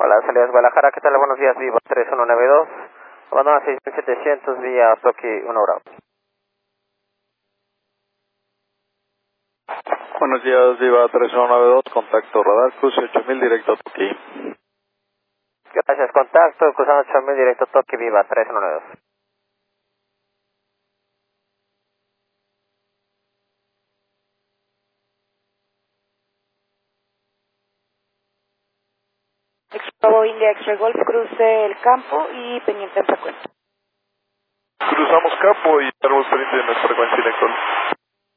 Hola, salidas Guadalajara, ¿qué tal? Buenos días, Viva 3192. Abandona 6700 vía Toki 1 Bravo. Buenos días, Viva 3192, contacto radar, cruce 8000 directo a Toki. Gracias, contacto, cruzando 8000 directo Toki Viva 3192. Bravo India X-Ray Golf, cruce el campo y pendiente en frecuencia. Cruzamos campo y tenemos pendiente de nuestra frecuencia de Golf.